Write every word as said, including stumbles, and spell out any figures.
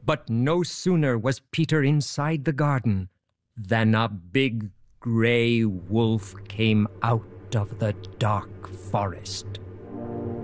But no sooner was Peter inside the garden than a big gray wolf came out of the dark forest.